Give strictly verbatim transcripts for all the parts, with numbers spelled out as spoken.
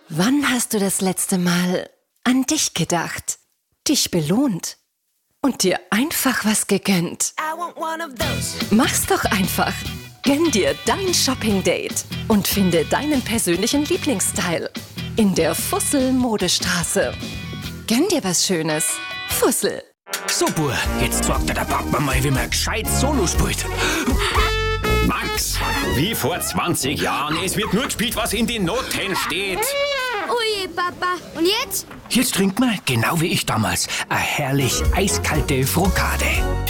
Wann hast du das letzte Mal an dich gedacht, dich belohnt und dir einfach was gegönnt? Mach's doch einfach. Gönn dir dein Shopping-Date und finde deinen persönlichen Lieblingsstyle in der Fussel-Modestraße. Gönn dir was Schönes. Fussel. So, Bur, jetzt sagt der Papa mal, wie man gescheit Solo spielt. Max, wie vor zwanzig Jahren. Es wird nur gespielt, was in den Noten steht. Ui, Papa. Und jetzt? Jetzt trinkt man, genau wie ich damals, eine herrlich eiskalte Frokade.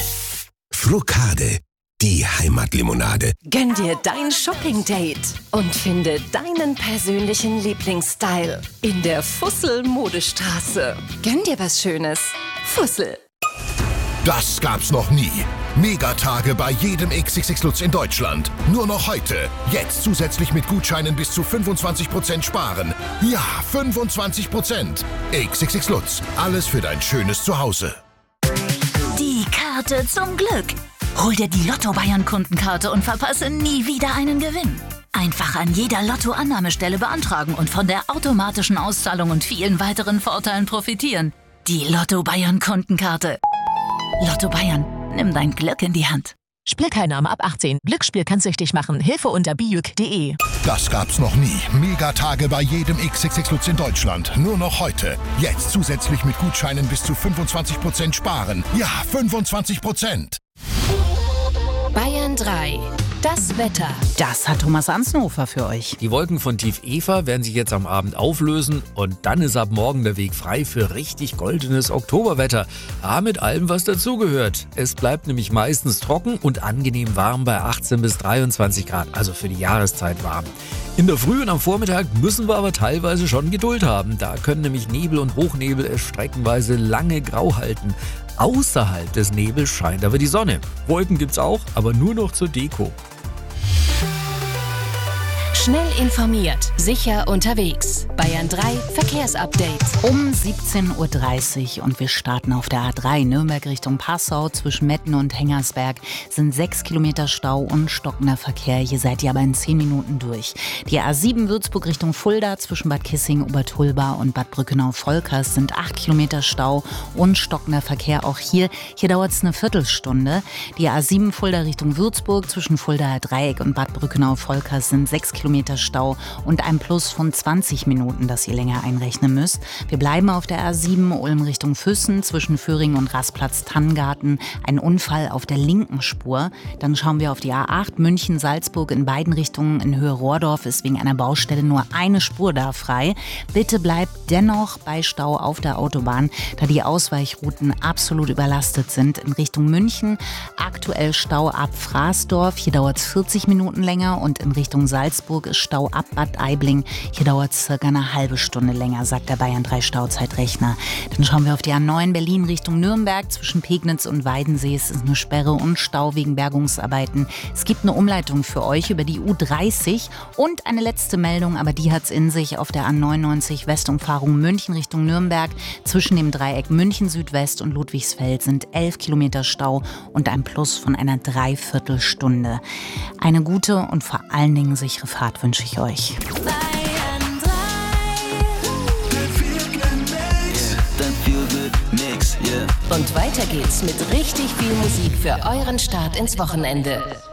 Frokade, die Heimatlimonade. Gönn dir dein Shopping-Date und finde deinen persönlichen Lieblingsstyle in der Fussel-Modestraße. Gönn dir was Schönes. Fussel. Das gab's noch nie. Megatage bei jedem X X X Lutz in Deutschland. Nur noch heute. Jetzt zusätzlich mit Gutscheinen bis zu fünfundzwanzig Prozent sparen. Ja, fünfundzwanzig Prozent. X X X Lutz. Alles für dein schönes Zuhause. Die Karte zum Glück. Hol dir die Lotto Bayern Kundenkarte und verpasse nie wieder einen Gewinn. Einfach an jeder Lotto-Annahmestelle beantragen und von der automatischen Auszahlung und vielen weiteren Vorteilen profitieren. Die Lotto Bayern Kundenkarte. Lotto Bayern, nimm dein Glück in die Hand. Spielteilnahme ab achtzehn. Glücksspiel kann süchtig machen. Hilfe unter bijuk punkt de. Das gab's noch nie. Megatage bei jedem X X X Lutz in Deutschland. Nur noch heute. Jetzt zusätzlich mit Gutscheinen bis zu fünfundzwanzig Prozent sparen. Ja, fünfundzwanzig Prozent. Bayern drei. Das Wetter. Das hat Thomas Ansnofer für euch. Die Wolken von Tief Eva werden sich jetzt am Abend auflösen und dann ist ab morgen der Weg frei für richtig goldenes Oktoberwetter. Ah, mit allem, was dazugehört. Es bleibt nämlich meistens trocken und angenehm warm bei achtzehn bis dreiundzwanzig Grad, also für die Jahreszeit warm. In der Früh und am Vormittag müssen wir aber teilweise schon Geduld haben. Da können nämlich Nebel und Hochnebel es streckenweise lange grau halten. Außerhalb des Nebels scheint aber die Sonne. Wolken gibt's auch, aber nur noch zur Deko. Schnell informiert, sicher unterwegs. Bayern drei Verkehrsupdate. Um siebzehn Uhr dreißig und wir starten auf der A drei Nürnberg Richtung Passau. Zwischen Metten und Hengersberg sind sechs Kilometer Stau und stockender Verkehr. Hier seid ihr aber in zehn Minuten durch. Die A sieben Würzburg Richtung Fulda zwischen Bad Kissing, Obertulba und Bad Brückenau-Volkers sind acht Kilometer Stau und stockender Verkehr. Auch hier, hier dauert es eine Viertelstunde. Die A sieben Fulda Richtung Würzburg zwischen Fuldaer Dreieck und Bad Brückenau-Volkers sind sechs Kilometer Stau und ein Plus von zwanzig Minuten, das ihr länger einrechnen müsst. Wir bleiben auf der A sieben Ulm Richtung Füssen zwischen Föhring und Rastplatz-Tanngarten. Ein Unfall auf der linken Spur. Dann schauen wir auf die A acht München-Salzburg in beiden Richtungen. In Höhe Rohrdorf ist wegen einer Baustelle nur eine Spur da frei. Bitte bleibt dennoch bei Stau auf der Autobahn, da die Ausweichrouten absolut überlastet sind. In Richtung München aktuell Stau ab Fraßdorf. Hier dauert es vierzig Minuten länger und in Richtung Salzburg ist Stau ab Bad Aibling. Hier dauert es circa eine halbe Stunde länger, sagt der Bayern drei Stauzeitrechner. Dann schauen wir auf die A neun Berlin Richtung Nürnberg. Zwischen Pegnitz und Weidensee ist eine Sperre und Stau wegen Bergungsarbeiten. Es gibt eine Umleitung für euch über die U dreißig und eine letzte Meldung, aber die hat es in sich auf der A neunundneunzig Westumfahrung München Richtung Nürnberg. Zwischen dem Dreieck München Südwest und Ludwigsfeld sind elf Kilometer Stau und ein Plus von einer Dreiviertelstunde. Eine gute und vor allen Dingen sichere Fahrt wünsche ich euch. Und weiter geht's mit richtig viel Musik für euren Start ins Wochenende.